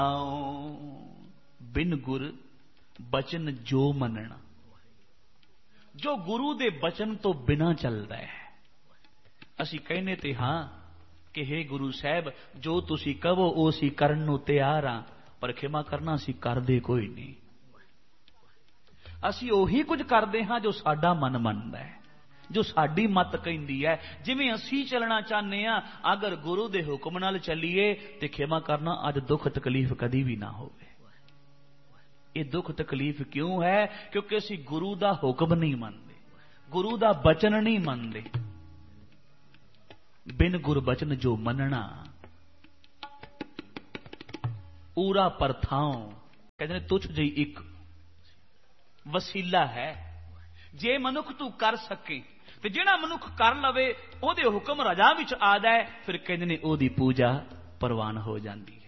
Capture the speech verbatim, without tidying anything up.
बिन गुर बचन जो मनना, जो गुरु दे बचन तो बिना चलता है। असी कहने ते हाँ कि हे गुरु साहब जो तुसी कहो वो असी करन नूं तैयार हाँ, पर खिमा करना असी करदे कोई नहीं। असी ओही कुछ करते हाँ जो साडा मन मनदा है, जो साडी मत कहंदी है, जिवें असी चलना चाहते हैं। अगर गुरु दे हुक्म नाल चलीए तो खिमा करना अज दुख तकलीफ कदी भी ना होवे। ये दुख तकलीफ क्यों है? क्योंकि असी गुरु दा हुक्म नहीं मनते, गुरु दा बचन नहीं मनते। बिन गुर बचन जो मनना ऊरा परथाओ, कहते हैं तुझ जी एक वसीला है। जे मनुख तू कर सके तो जिहड़ा मनुख कर लवे ओदे हुक्म रजा विच आ जाए, फिर कहते ने ओदी पूजा प्रवान हो जाती।